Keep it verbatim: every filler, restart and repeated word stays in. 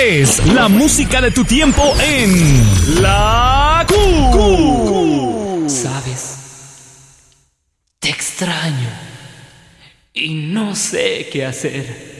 es la música de tu tiempo en La Q. ¿Sabes? Te extraño y no sé qué hacer.